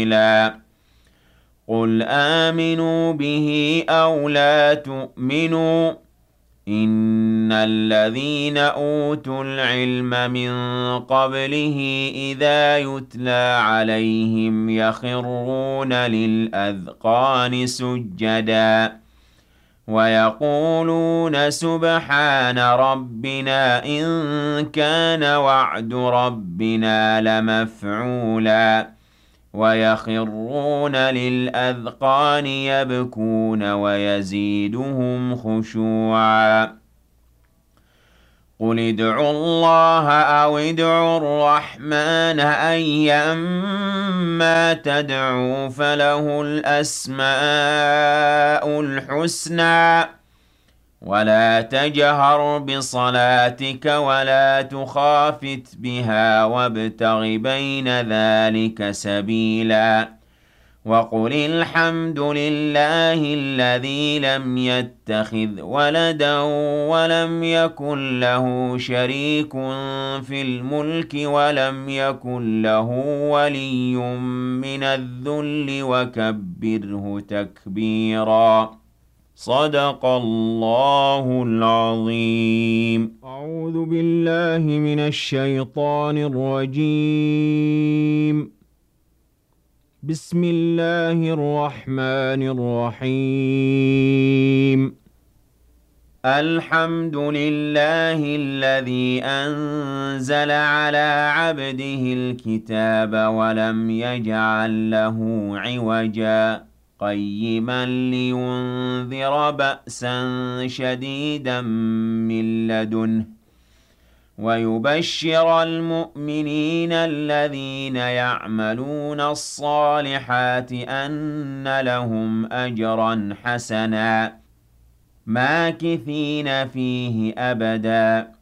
سبيلا قل آمنوا به أو لا تؤمنوا إن الذين أوتوا العلم من قبله إذا يتلى عليهم يخرون للأذقان سجدا ويقولون سبحان ربنا إن كان وعد ربنا لمفعولا ويخرون للأذقان يبكون ويزيدهم خشوعا قل ادعوا الله أو ادعوا الرحمن أيما تدعوا فله الأسماء الحسنى ولا تجهر بصلاتك ولا تخافت بها وابتغ بين ذلك سبيلا وقل الحمد لله الذي لم يتخذ ولدا ولم يكن له شريك في الملك ولم يكن له ولي من الذل وكبره تكبيرا صدق الله العظيم. أعوذ بالله من الشيطان الرجيم. بسم الله الرحمن الرحيم. الحمد لله الذي أنزل على عبده الكتاب ولم يجعل له عوجا قيما لينذر بأسا شديدا من لدنه ويبشر المؤمنين الذين يعملون الصالحات أن لهم أجرا حسنا ماكثين فيه أبدا